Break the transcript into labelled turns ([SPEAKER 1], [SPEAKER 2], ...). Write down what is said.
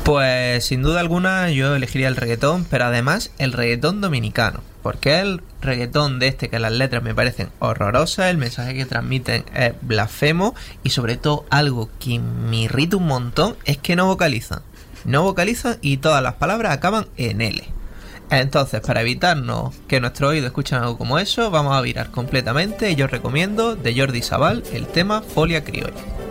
[SPEAKER 1] Pues sin duda alguna yo elegiría el reggaetón, pero además el reggaetón dominicano, porque el reggaetón de este que las letras me parecen horrorosas, el mensaje que transmiten es blasfemo y sobre todo algo que me irrita un montón es que no vocalizan. No vocalizan y todas las palabras acaban en L. Entonces, para evitarnos que nuestro oído escuchen algo como eso, vamos a virar completamente y yo recomiendo de Jordi Sabal el tema Folia Criolla.